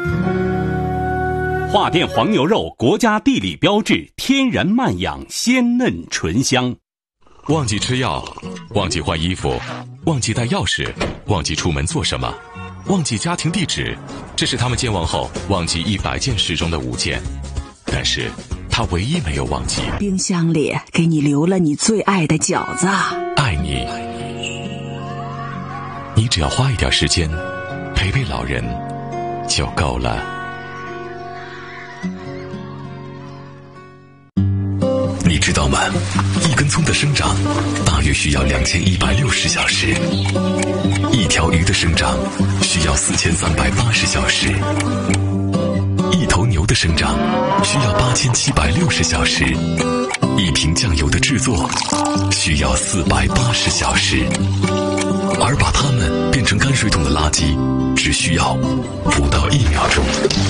华甸黄牛肉国家地理标志，天然慢养，鲜嫩醇香。 忘记吃药，忘记换衣服，忘记带钥匙，忘记出门做什么，忘记家庭地址，这是他们健忘后忘记100件事中的5件。但是他唯一没有忘记， 冰箱里给你留了你最爱的饺子。 爱你，你只要花一点时间陪陪老人就够了。你知道吗？一根葱的生长大约需要2160小时，一条鱼的生长需要4380小时，一头牛的生长需要8760小时，一瓶酱油的制作需要480小时，而把它们变成泔水桶的垃圾只需要不到1秒钟。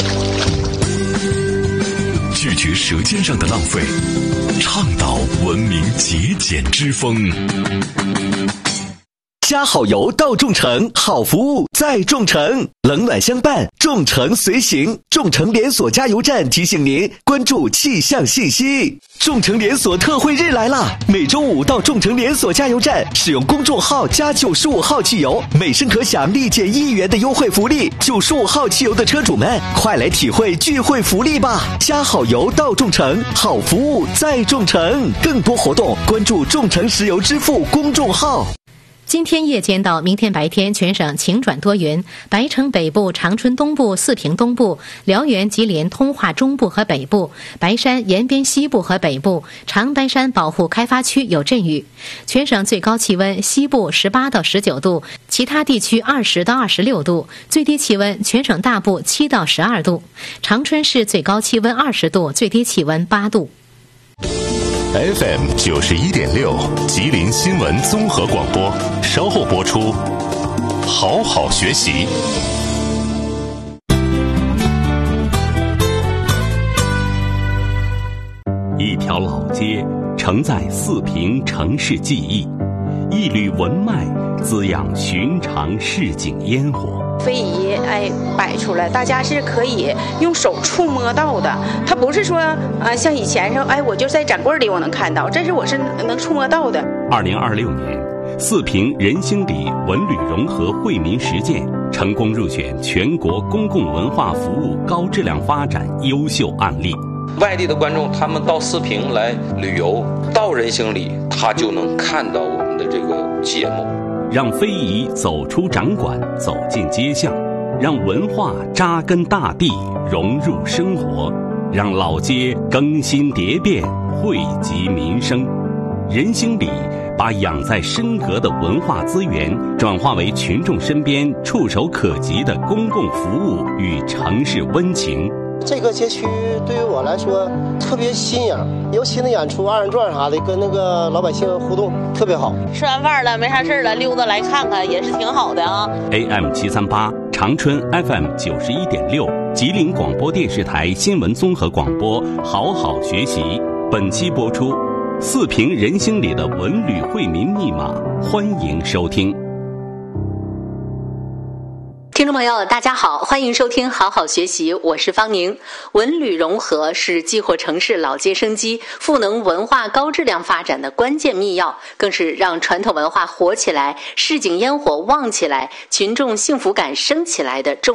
拒绝舌尖上的浪费，倡导文明节俭之风。 加好油到众诚，好服务在众诚，冷暖相伴，众诚随行。众诚连锁加油站提醒您关注气象信息。众诚连锁特惠日来啦！每周5到众诚连锁加油站使用公众号加95号汽油，每升可享立减1元的优惠福利。95号汽油的车主们，快来体会聚会福利吧！加好油到众诚，好服务在众诚。更多活动关注众诚石油支付公众号。 今天夜间到明天白天，全省晴转多云，白城北部、长春东部、四平东部、辽源、吉林、通化中部和北部、白山延边西部和北部、长白山保护开发区有阵雨。全省最高气温，西部18到19度，其他地区20到26度，最低气温全省大部7到12度。长春市最高气温20度，最低气温8度。 FM 91.6吉林新闻综合广播，稍后播出。好好学习。一条老街承载四平城市记忆，一缕文脉滋养寻常市井烟火。 非遗摆出来，大家是可以用手触摸到的。它不是说像以前说我就在展柜里我能看到，这是我是能触摸到的。 2026年，四平人兴里文旅融合惠民实践成功入选全国公共文化服务高质量发展优秀案例。 外地的观众他们到四平来旅游，到人兴里他就能看到我们的这个节目。 让非遗走出展馆，走进街巷，让文化扎根大地，融入生活，让老街更新蝶变，惠及民生。人兴里把养在深阁的文化资源转化为群众身边触手可及的公共服务与城市温情。 这个街区对于我来说特别新颖，尤其那演出二人转啥的，跟那个老百姓互动特别好。 吃完饭了没啥事了，溜达来看看也是挺好的啊。 AM 738长春 FM 91.6吉林广播电视台新闻综合广播，好好学习。本期播出四平人兴里的文旅惠民密码，欢迎收听。 听众朋友大家好，欢迎收听好好学习，我是方宁。文旅融合是激活城市老街生机、赋能文化高质量发展的关键密钥，更是让传统文化活起来、市井烟火旺起来、群众幸福感升起来的重